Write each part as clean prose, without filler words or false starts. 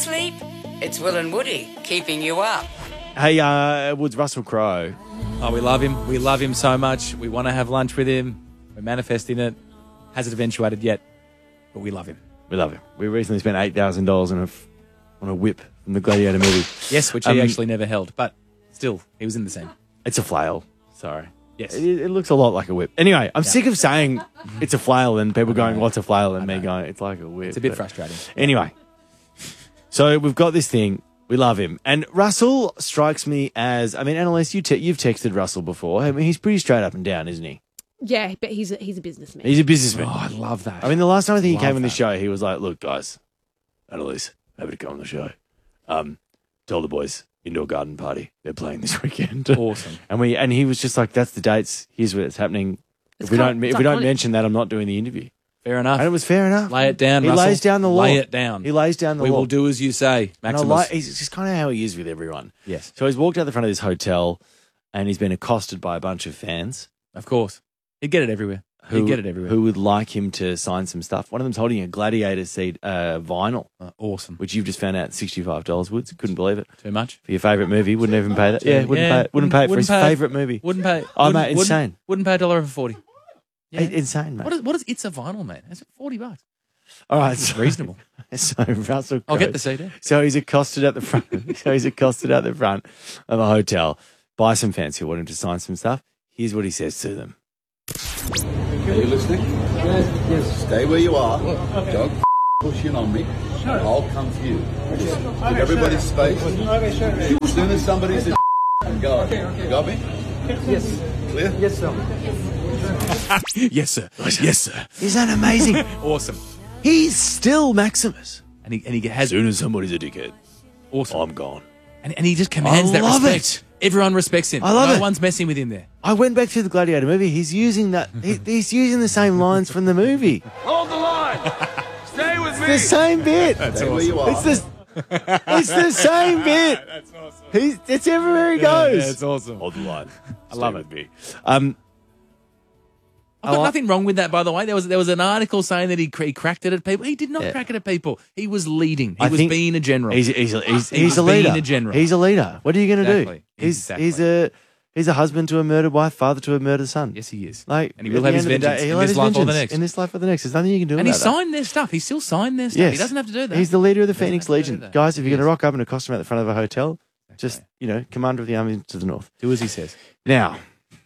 asleep? It's Will and Woody keeping you up. Hey, Woods, Russell Crowe. Oh, we love him. We love him so much. We want to have lunch with him. We're manifesting it. Hasn't eventuated yet, but we love him. We love him. We recently spent $8,000 on a whip from the Gladiator movie. Yes, which he actually never held, but still, he was in the scene. It's a flail. Sorry. Yes. It looks a lot like a whip. Anyway, I'm sick of saying it's a flail and people going, what's a flail? And me going, it's like a whip. It's a bit frustrating. Anyway, so we've got this thing. We love him. And Russell strikes me as, Annalise, you've texted Russell before. He's pretty straight up and down, isn't he? Yeah, but he's a businessman. He's a businessman. Oh, I love that. The last time I think he came on the show, he was like, look, guys, Annalise, happy to come on the show. Tell the boys, indoor garden party. They're playing this weekend. Awesome. And he was just like, that's the dates. Here's what's happening. If we don't mention that, I'm not doing the interview. Fair enough. And it was fair enough. Lay it down, He Russell. lays down the law. Lay it down. He lays down the law. We will do as you say, Maximus. He's just kind of how he is with everyone. Yes. So he's walked out the front of this hotel and he's been accosted by a bunch of fans. Of course. He'd get it everywhere. He'd get it everywhere. Who would like him to sign some stuff. One of them's holding a Gladiator seed vinyl. Awesome. Which you've just found out $65, Woods. Couldn't believe it. Too much? For your favourite movie. Wouldn't even pay that. Yeah, wouldn't pay it for his favourite movie. Wouldn't pay. Oh, mate, insane. Wouldn't pay $1.40. Yeah. Insane, mate. What is It's a Vinyl, man? It's $40. All right. It's reasonable. So Russell Crowe. I'll get the CD. So he's accosted at the front. Of a hotel by some fans who want him to sign some stuff. Here's what he says to them. Are you listening? Yes. Stay where you are. Don't push in on me. I'll come to you. Just give everybody space. As soon as somebody's in go. You got me? Yes. Clear? Yes, sir. Yes, sir. Yes, sir. Is that amazing? Awesome. He's still Maximus. And he has... As soon as somebody's a dickhead, awesome. I'm gone. And he just commands that love respect. Everyone respects him. I love it. No one's messing with him there. I went back to the Gladiator movie. He's using that. He's using the same lines from the movie. Hold the line. Stay with me. The same bit. Stay where you are. It's the same bit. That's awesome. It's everywhere he goes. Yeah, it's awesome. Hold the line. I love it. Me. I've got nothing wrong with that, by the way. There was an article saying that he cracked it at people. He did not crack it at people. He was leading. He was being a general. He's a leader. Being a general. He's a leader. What are you going to Exactly. do? He's a husband to a murdered wife, father to a murdered son. Yes, he is. And he will have his vengeance in this life or the next. In this life or the next. There's nothing you can do And about he signed their stuff. He still signed their stuff. Yes. He doesn't have to do that. He's the leader of the Phoenix have to do Legion. that. Guys, if you're Yes. going to rock up in a costume at the front of a hotel, just, commander of the army to the north. Do as he says. Now,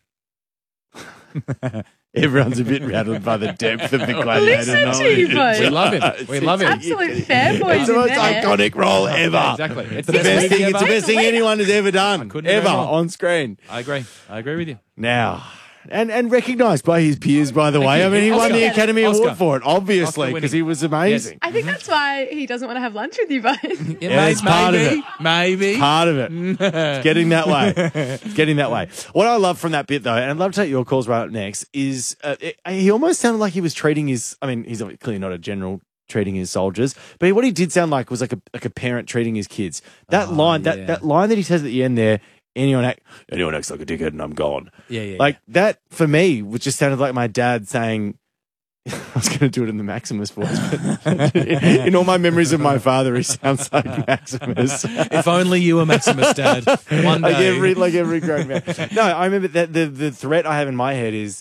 everyone's a bit rattled by the depth of the Gladiator Listen knowledge. to you both. We love him. We love him. Absolute fanboys It's the in most there. iconic role ever. Exactly. It's The best thing. It's the best thing anyone has ever done, couldn't agree ever more. on screen. I agree. I agree with you. Now, and recognised by his peers, by the way. you. I mean, he won the Oscar. Academy Oscar. Award for it, obviously, Oscar winning. because he was amazing. I think that's why he doesn't want to have lunch with you both. Yeah, it's part of it. Maybe. Part of it. It's getting that way. It's getting that way. What I love from that bit, though, and I'd love to take your calls right up next, is he almost sounded like he was treating his... I mean, he's clearly not a general treating his soldiers, but what he did sound like was like a parent treating his kids. That line, that line that he says at the end there, anyone acts like a dickhead and I'm gone. Yeah. Like that, for me, which just sounded like my dad saying... I was going to do it in the Maximus voice, but in all my memories of my father, he sounds like Maximus. If only you were Maximus, Dad. One day. Like every grown man. No, I remember that the threat I have in my head is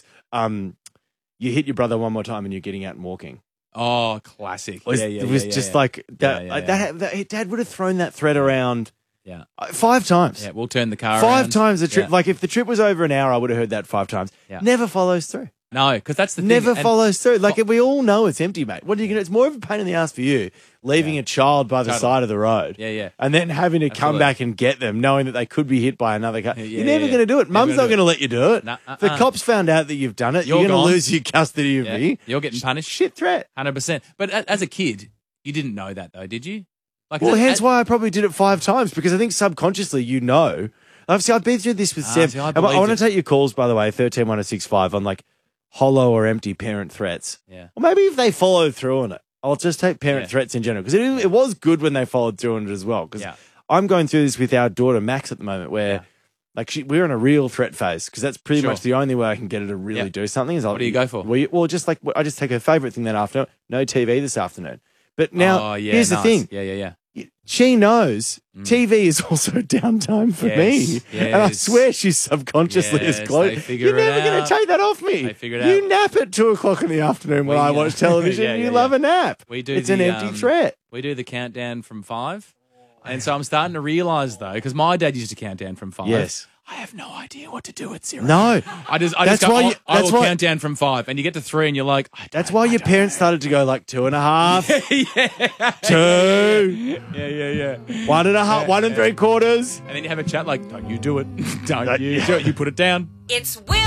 you hit your brother one more time and you're getting out and walking. Oh, classic. It was just like that. That Dad would have thrown that threat around. Yeah. 5 times. Yeah, we'll turn the car 5 around. times the trip. Yeah. Like if the trip was over an hour, I would have heard that 5 times. Yeah. Never follows through. No, because that's the thing. Never And- follows through. Like we all know it's empty, mate. What are you going to? It's more of a pain in the ass for you leaving a child by the side of the road. Yeah. And then having to come Absolutely. back and get them, knowing that they could be hit by another car. Yeah, You're never yeah. going to do it. Never Mum's gonna not do going to let you do it. Nah, If the cops found out that you've done it, you're going to gone. lose your custody of Yeah. me. You're getting punished. Shit threat. 100%. But as a kid, you didn't know that, though, did you? Like, Well, hence why I probably did it 5 times, because I think subconsciously you know. Obviously, I've been through this with Seb. see, I I believed want to it. take your calls, by the way, 131065 on like hollow or empty parent threats. Yeah. Or maybe if they followed through on it. I'll just take parent threats in general, because it was good when they followed through on it as well. Because I'm going through this with our daughter Max at the moment, where like we're in a real threat phase, because that's pretty Sure. much the only way I can get her to really do something. Is What do you go for? Well, just like I just take her favourite thing that afternoon. No TV this afternoon. But now, here's the thing. Yeah. She knows TV is also downtime for me. And I swear she's subconsciously is close. You're never going to take that off me. They figure it You out. nap at 2:00 in the afternoon when I watch television. You love a nap. It's an empty threat. We do the countdown from 5. And so I'm starting to realise, though, because my dad used to count down from 5. Yes. I have no idea what to do at 0. No. I just That's go, why I will count down from 5. And you get to 3 and you're like, That's why your parents started to go like 2.5. 2. Yeah. 1.5. 1 3/4. And then you have a chat like, don't you do it. Don't you do it. You put it down. It's Will